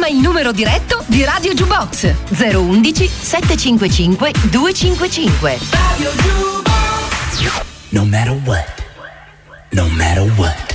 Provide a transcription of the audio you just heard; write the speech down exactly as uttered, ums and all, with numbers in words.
Chiama il numero diretto di Radio Jukebox zero undici settecentocinquantacinque duecentocinquantacinque. Radio Jukebox. No matter what. No matter what.